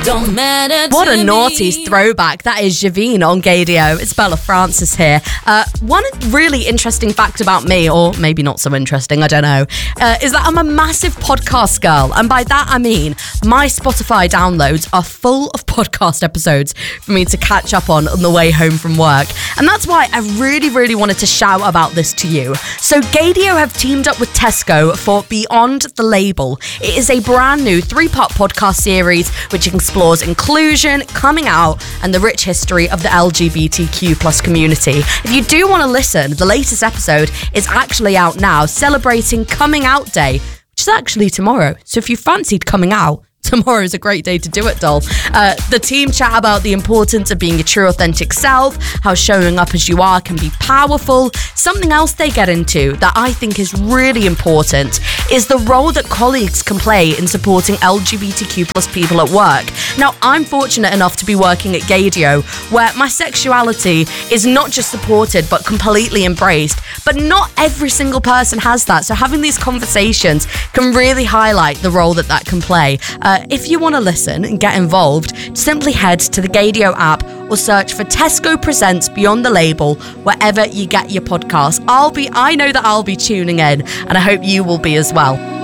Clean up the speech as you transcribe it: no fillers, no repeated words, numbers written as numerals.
don't matter. What a naughties throwback. That is Javine on Gaydio. It's Bella Francis here. One really interesting fact about me, or maybe not so interesting, I don't know, is that I'm a massive podcast girl. And by that I mean my Spotify downloads are full of podcast episodes for me to catch up on the way home from work. And that's why I really wanted to shout about this to you. So Gaydio have teamed up with Tesco for Beyond the Label. It is a brand new 3-part podcast series which explores inclusion, coming out, and the rich history of the LGBTQ plus community. If you do want to listen, the latest episode is actually out now, celebrating Coming Out Day, which is actually tomorrow. So if you fancied coming out, tomorrow is a great day to do it, doll. The team chat about the importance of being your true authentic self, how showing up as you are can be powerful. Something else they get into that I think is really important is the role that colleagues can play in supporting LGBTQ plus people at work. Now, I'm fortunate enough to be working at Gaydio, where my sexuality is not just supported but completely embraced. But not every single person has that. So having these conversations can really highlight the role that can play. If you want to listen and get involved, simply head to the Gaydio app or search for Tesco Presents Beyond the Label wherever you get your podcasts. I know that I'll be tuning in, and I hope you will be as well.